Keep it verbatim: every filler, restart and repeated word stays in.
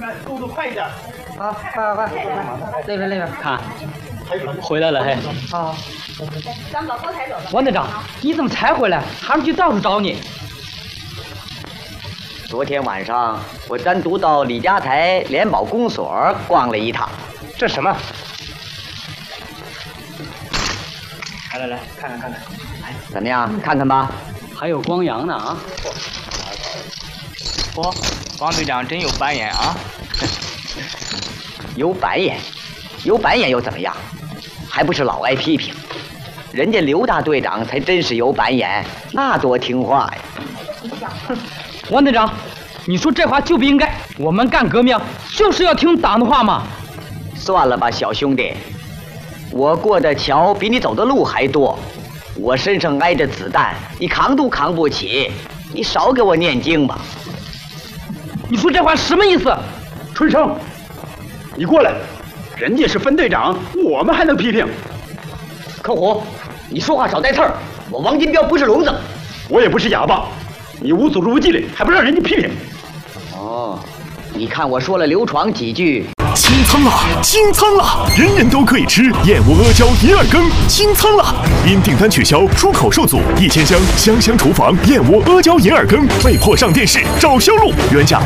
们速度快一点。 好，快快快，那边那边， 看，回来了嘿。 好。 咱们把锅抬走吧。 王队长，你怎么才回来？他们去到处找你。 昨天晚上我单独到李家台联保公所逛了一趟。 这什么？来来来，看看看看。 怎么样？看看吧。 还有光阳呢啊！ 嚯，王队长真有白眼啊！ 有白眼，有白眼又怎么样？还不是老挨批评。人家刘大队长才真是有白眼，那多听话呀！ 哼，王队长，你说这话就不应该。我们干革命就是要听党的话嘛。 算了吧，小兄弟，我过的桥比你走的路还多，我身上挨着子弹，你扛都扛不起。你少给我念经吧。 你说这话什么意思？ 春生，你过来，人家是分队长，我们还能批评？ 寇虎，你说话少带刺儿，我王金彪不是聋子， 我也不是哑巴，你无组织无纪律，还不让人家批评？ 哦，你看我说了刘闯几句。 清仓了，清仓了！人人都可以吃燕窝阿胶银耳羹，清仓了！因订单取消，出口受阻，一千箱香香厨房燕窝阿胶银耳羹被迫上电视找销路，原价